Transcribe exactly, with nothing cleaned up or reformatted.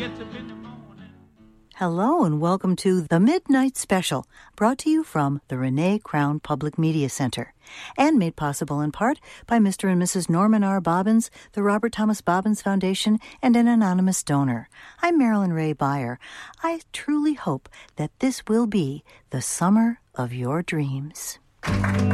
gets up in the morning. Hello and welcome to The Midnight Special, brought to you from the Renee Crown Public Media Center, and made possible in part by Mister and Missus Norman R. Bobbins, the Robert Thomas Bobbins Foundation, and an anonymous donor. I'm Marilyn Ray Beyer. I truly hope that this will be the summer of your dreams.